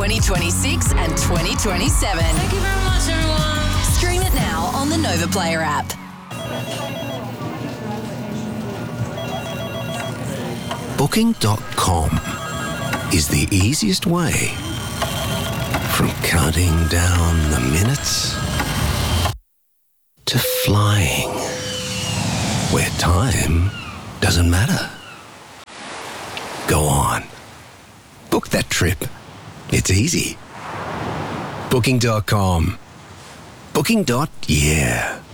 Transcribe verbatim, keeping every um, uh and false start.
twenty twenty-six and twenty twenty-seven. Thank you very much, everyone. Stream it now on the Nova Player app. Booking dot com is the easiest way from counting down the minutes to flying where time doesn't matter. Go on. Book that trip. It's easy. Booking dot com. Booking. Yeah.